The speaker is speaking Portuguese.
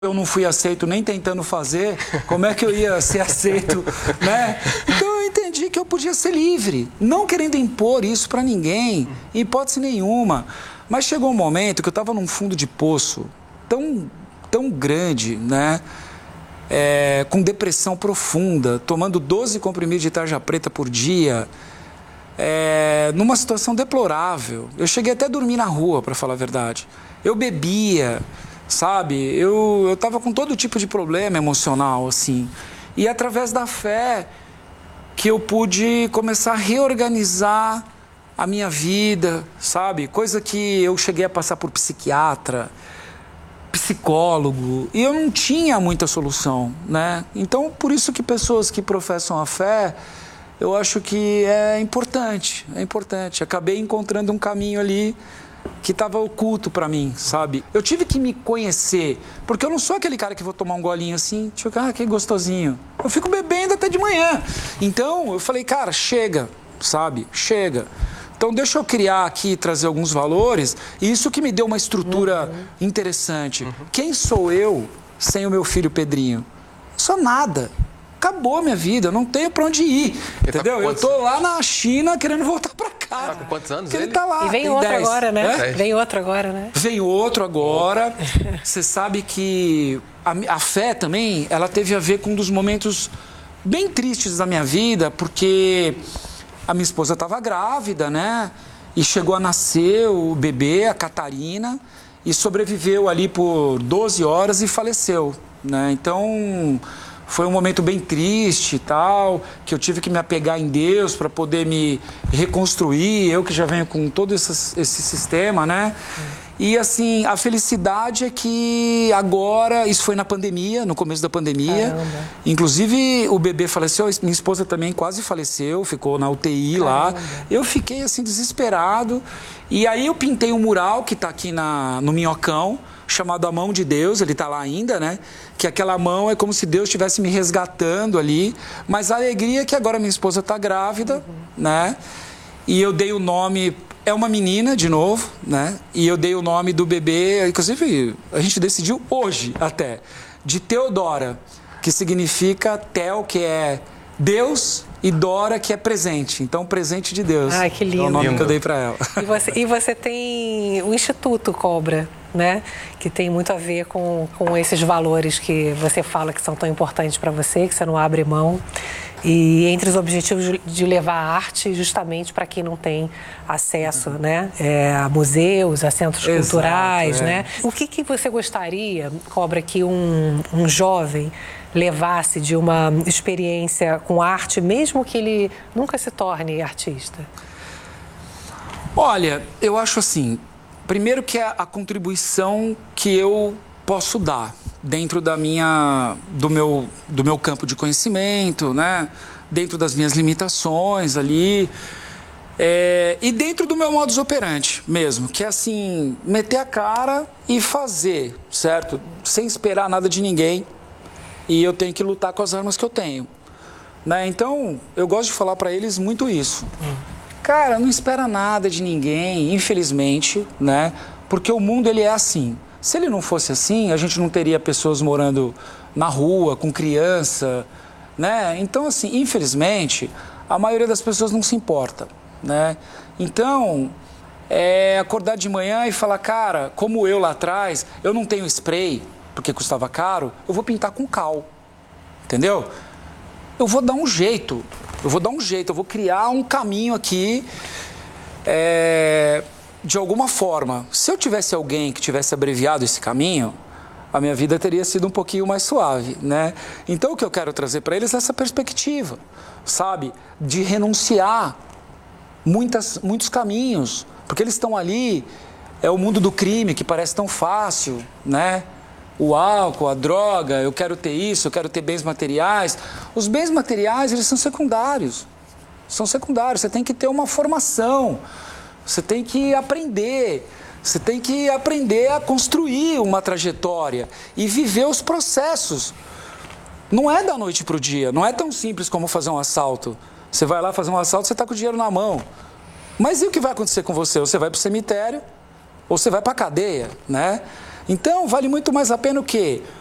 Eu não fui aceito nem tentando fazer, como é que eu ia ser aceito, né? Então eu entendi que eu podia ser livre, não querendo impor isso para ninguém, em hipótese nenhuma. Mas chegou um momento que eu estava num fundo de poço tão grande, né? Com depressão profunda, tomando 12 comprimidos de tarja preta por dia, numa situação deplorável. Eu cheguei até a dormir na rua, para falar a verdade. Eu bebia, sabe? Eu estava com todo tipo de problema emocional, assim. E através da fé que eu pude começar a reorganizar a minha vida, sabe? Coisa que eu cheguei a passar por psiquiatra, psicólogo, e eu não tinha muita solução, né? Então, por isso que pessoas que professam a fé, eu acho que é importante. Acabei encontrando um caminho ali que estava oculto para mim, sabe? Eu tive que me conhecer, porque eu não sou aquele cara que vou tomar um golinho assim, tipo, que gostosinho. Eu fico bebendo até de manhã. Então, eu falei, cara, chega, sabe? Chega. Então, deixa eu criar aqui, trazer alguns valores, e isso que me deu uma estrutura interessante. Quem sou eu sem o meu filho Pedrinho? Não sou nada. Acabou a minha vida, eu não tenho pra onde ir, entendeu? Eu tô lá na China querendo voltar pra cá. Tá com quantos anos ele tá lá. E vem outro 10. Agora, né? Vem outro agora, né? Vem outro agora. Você sabe que a fé também, ela teve a ver com um dos momentos bem tristes da minha vida, porque a minha esposa estava grávida, né? E chegou a nascer o bebê, a Catarina, e sobreviveu ali por 12 horas e faleceu, né? Então, foi um momento bem triste e tal, que eu tive que me apegar em Deus para poder me reconstruir, eu que já venho com todo esse sistema, né? E assim, a felicidade é que agora, isso foi na pandemia, no começo da pandemia. Caramba. Inclusive o bebê faleceu, minha esposa também quase faleceu, ficou na UTI. Caramba. Lá. Eu fiquei assim desesperado. E aí eu pintei um mural que está aqui no Minhocão, chamado A Mão de Deus, ele está lá ainda, né? Que aquela mão é como se Deus estivesse me resgatando ali. Mas a alegria é que agora minha esposa está grávida, né? E eu dei o nome... É uma menina, de novo, né? E eu dei o nome do bebê, inclusive a gente decidiu hoje até, de Teodora, que significa Tel, que é Deus, e Dora, que é presente. Então, presente de Deus. Ai, que lindo. É o nome que eu dei para ela. E você tem o Instituto Cobra, né? Que tem muito a ver com esses valores que você fala que são tão importantes para você, que você não abre mão. E entre os objetivos de levar a arte justamente para quem não tem acesso, né? A museus, a centros culturais, né? O que você gostaria, Cobra, que um jovem levasse de uma experiência com arte, mesmo que ele nunca se torne artista? Olha, eu acho assim, primeiro que é a contribuição que eu posso dar dentro do meu campo de conhecimento, né? Dentro das minhas limitações ali, e dentro do meu modus operandi mesmo, que é assim, meter a cara e fazer, certo? Sem esperar nada de ninguém, e eu tenho que lutar com as armas que eu tenho, né? Então, eu gosto de falar para eles muito isso. Cara, não espera nada de ninguém, infelizmente, né? Porque o mundo, ele é assim. Se ele não fosse assim, a gente não teria pessoas morando na rua, com criança, né? Então, assim, infelizmente, a maioria das pessoas não se importa, né? Então, acordar de manhã e falar, cara, como eu lá atrás, eu não tenho spray, porque custava caro, eu vou pintar com cal, entendeu? Eu vou dar um jeito, eu vou criar um caminho aqui, de alguma forma. Se eu tivesse alguém que tivesse abreviado esse caminho, a minha vida teria sido um pouquinho mais suave, né? Então, o que eu quero trazer para eles é essa perspectiva, sabe? De renunciar muitos caminhos, porque eles estão ali, é o mundo do crime, que parece tão fácil, né? O álcool, a droga, eu quero ter isso, eu quero ter bens materiais. Os bens materiais, eles são secundários. Você tem que ter uma formação. Você tem que aprender a construir uma trajetória e viver os processos. Não é da noite para o dia, não é tão simples como fazer um assalto. Você vai lá fazer um assalto, você está com o dinheiro na mão. Mas e o que vai acontecer com você? Você vai para o cemitério ou você vai para a cadeia, né? Então, vale muito mais a pena o quê?